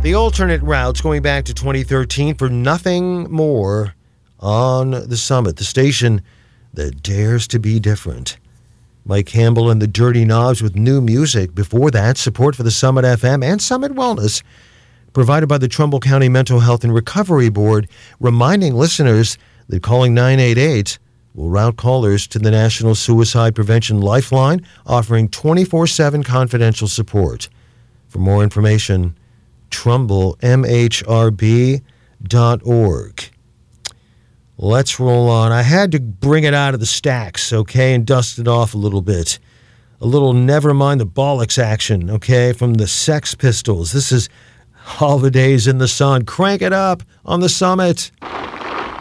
The alternate routes going back to 2013 for Nothing More on the Summit, the station that dares to be different. Mike Campbell and the Dirty Knobs with new music. Before that, support for the Summit FM and Summit Wellness provided by the Trumbull County Mental Health and Recovery Board, reminding listeners that calling 988 will route callers to the National Suicide Prevention Lifeline, offering 24/7 confidential support. For more information, TrumbullMHRB.org. Let's roll on. I had to bring it out of the stacks, okay, and dust it off a little bit. A little Never Mind the Bollocks action, okay, from the Sex Pistols. This is Holidays in the Sun. Crank it up on the Summit.